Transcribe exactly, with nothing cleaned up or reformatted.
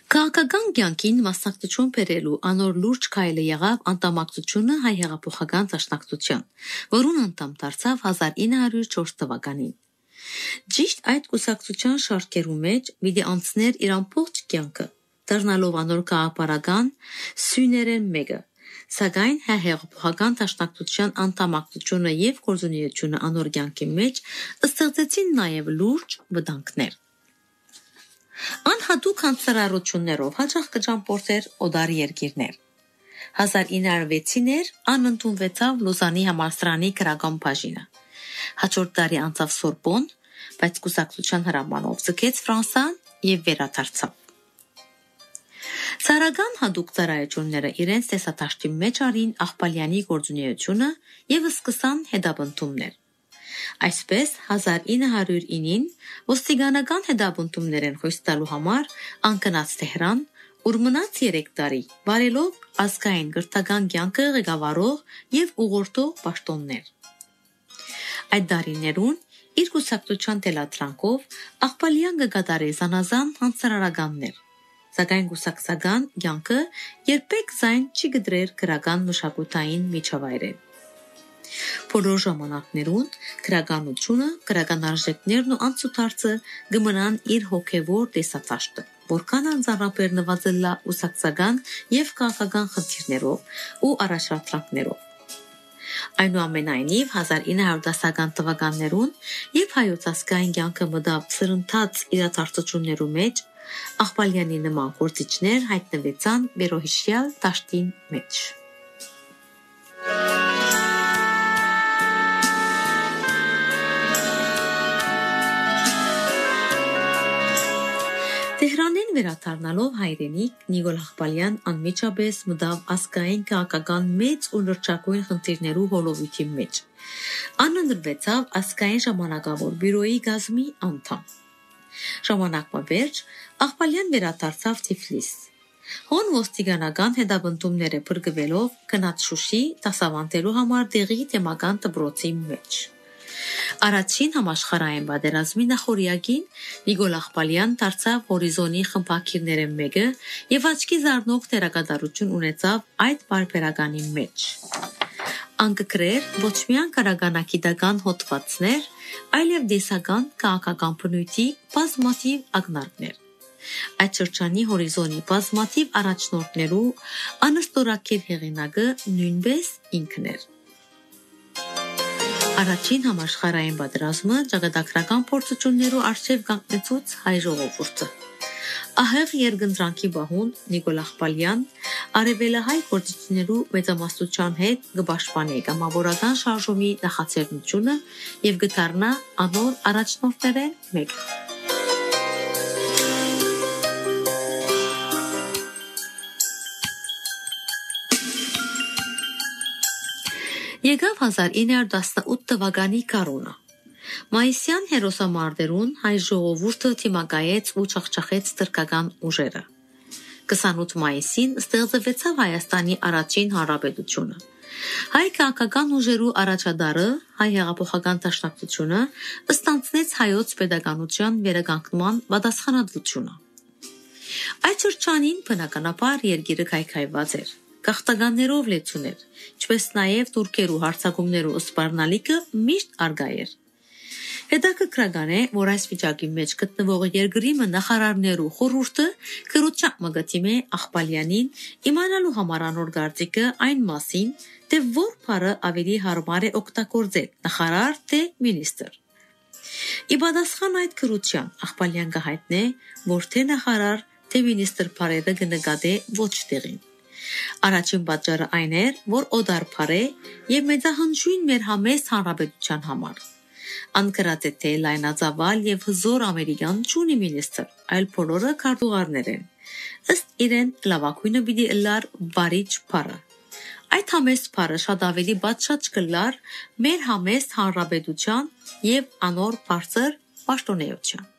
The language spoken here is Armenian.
Քաղաքական կյանքին մասնակցություն բերելու անոր լուրջ քայլը եղավ անդամակցությունը հայ հեղափոխական դաշնակցության, որուն անդամ դարձավ հազար ինը հարյուր չորս թվականին։ Ճիշտ այդ կուսակցության շարքերու մեջ պիտի անցներ իր ամբողջ կյանքը, դառնալով անոր գաղափարական սյուներեն մեկը, սակայն հայ հեղափոխական դաշնակցության անդամակցությունը եւ գործունեությունը անոր կյանքի մեջ ստեղծեցին նաեւ լուրջ վտանգներ։ Անհատուկ հանցարարություններով հաճախ կճամփորդեր օդար երկիրներ։ հազար ինը հարյուր վեցիներ անընդունվեցավ Լոզանի համալսարանի քրական բաժինը։ Հաջորդ տարի անցավ Սորբոն, բայց կուսակցության հրամանով ձգեց Ֆրանսան եւ վերադարձավ։ Ցարական հատուկ ծառայությունները իրենց տեսադաշտի մեջ արին Աղբալյանի գործունեությունը եւ սկսան հետապնդումներ։ Այսպես հազար ինը հարյուր ինին ոստիկանական հետապնդումներեն խույս տալու համար անկնաց Թեհրան, ուր մնաց երեք տարի, վարելով ազգային գրթական կյանքը ղեկավարող եւ ուղղորդող պաշտոններ։ Այդ տարիներուն իր կուսակցության թելադրանքով Աղբալյան կկատարի զանազան հանցարարականներ, սակայն կուսակցական կյանքը երբեք զայն չի գդրեր քրական մշակութային միջավայրեն։ Բոլոր ժամանակներուն քրականությունը, քրական արժեքներն ու անցուդարձը գմնան իր հոգևոր տեսածաշտը, որքան անձանրաբեր նվազելա ուսակցական եւ քաղաքական խնդիրներով ու առաջադրանքներով։ Այնուամենայնիվ հազար ինը հարյուր տասական թվականներուն եւ հայոց ազգային կյանքը մտավ սրընթաց իրադարձություններու մեջ, Աղբալյանի նման գործիչներ հայտնվեցան վերոհիշյալ դաշտին մեջ։ Տեհրանին վերադառնալով հայրենիք Նիկոլ Աղբալյան անմիջապես մտավ ազգային քաղաքական մեծ ու լրջագույն խնդիրներու հոլովույթի մեջ։ Անընդրվեցավ ազգային ժամանակավոր բյուրոյի գազմի անդամ։ Ժամանակվա վերջ Աղբալյան վերադարձավ Թիֆլիս։ Հոն ոստիկանական հետապնդումները բրգվելով գնաց Շուշի դասավանդելու համար դեղի թեմական դպրոցի մեջ։ Առաջին համաշխարհային պատերազմի նախօրյակին Նիկոլ Աղբալյան դարձավ հորիզոնի խմբակիրները մեկը եւ աչքի զարնող դերակատարություն ունեցավ այդ բարբերականի մեջ։ Անկրեր ոչ միայն քրագանակիտական հոդվածներ, այլև դեսական քաղաքական բնույթի բազմաթիվ ակնարկներ։ Այդ շրջանի հորիզոնի բազմաթիվ առաջնորդներու անստորակիր հեղինակը նույնպես ինքն էր։ Առաջին համաշխարհային պատերազմը ճակատագրական փորձություններու արժեվ կանգնեցուց հայ ժողովուրդը։ Ահեղ երկընտրանքի բահուն Նիկոլ Աղբալյան արևելահայ գործիչներու մեծամասնության հետ կպաշտպանի կամավորական շարժումի նախաձեռնությունը եւ կդառնա անոր առաջնորդներեն մեկը։ Եկավ հազար ինը հարյուր տասնութ թվականի գարունը։ Մայիսյան հերոսամարտերուն հայ ժողովուրդը թիմակայեց ու չախչախեց թրքական ուժերը։ քսանութ մայիսին ստեղծվեցավ Հայաստանի առաջին հանրապետությունը։ Հայ քաղաքական ուժերու առաջադարը հայ հեղափոխական դաշնակցությունը ստանձնեց հայոց պետականության վերականգնման պատասխանատվությունը։ Այդ շրջանին բնականաբար երկիրը քայքայված էր, գաղթականներով լեցուներ, ինչպես նաև թուրքերու հարձակումներու սպառնալիքը միշտ արգա էր։ Հետաքրքրական է, որ այս վիճակի մեջ գտնվող երկրի նախարարներու խորհուրդը քրոջակ մգտիմե Աղբալյանին իմանալու համար անոր գարտիկը այն մասին, թե որ բառը ավելի հարմար է օգտագործել՝ նախարար թե մինիստրը։ Ի պատասխան այդ քրոջան Աղբալյան կհայտնե, որ թե նախարար թե մինістր բառերը կնկատե ոչ տեղին։ Առաջին պատճառը այն էր, որ օդար բառ է եւ մեծահանջույն մեր համեստ հանրապետության համար։ Անկրած է թե լայնածավալ եւ հզոր ամերիկան չունի մինістր, այլ բոլորը քարտուղարներ են։ Ըստ իրեն լավագույնը պիտի լար բարիչ բառը։ Այդ համեստ բառը շատ ավելի բացած կլար մեր համեստ հանրապետության եւ անոր բարձր պաշտոնեության։